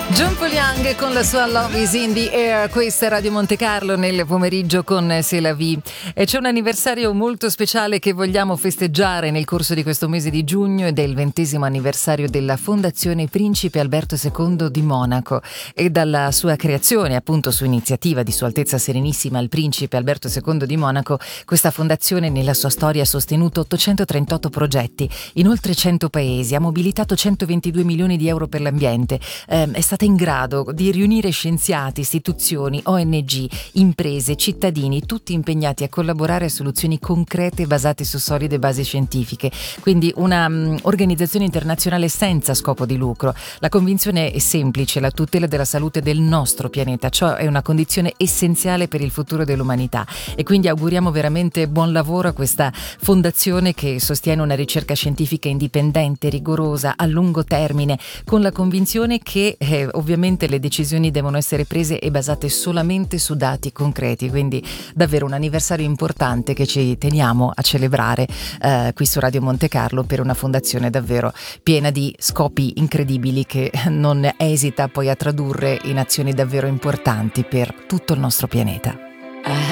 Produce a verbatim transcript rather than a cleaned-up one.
John Paul Young con la sua Love is in the Air. Questa è Radio Monte Carlo nel pomeriggio con C'est la vie. E c'è un anniversario molto speciale che vogliamo festeggiare nel corso di questo mese di giugno, ed è il ventesimo anniversario della Fondazione Principe Alberto secondo di Monaco, e dalla sua creazione, appunto su iniziativa di Sua Altezza Serenissima il Principe Alberto secondo di Monaco. Questa fondazione nella sua storia ha sostenuto ottocentotrentotto progetti in oltre cento paesi, ha mobilitato centoventidue milioni di euro per l'ambiente, eh, è stata in grado di riunire scienziati, istituzioni, O N G, imprese, cittadini, tutti impegnati a collaborare a soluzioni concrete basate su solide basi scientifiche. Quindi una um, organizzazione internazionale senza scopo di lucro. La convinzione è semplice: la tutela della salute del nostro pianeta, ciò è una condizione essenziale per il futuro dell'umanità, e quindi auguriamo veramente buon lavoro a questa fondazione che sostiene una ricerca scientifica indipendente, rigorosa, a lungo termine, con la convinzione che eh, ovviamente le decisioni devono essere prese e basate solamente su dati concreti. Quindi davvero un anniversario importante che ci teniamo a celebrare eh, qui su Radio Monte Carlo, per una fondazione davvero piena di scopi incredibili che non esita poi a tradurre in azioni davvero importanti per tutto il nostro pianeta.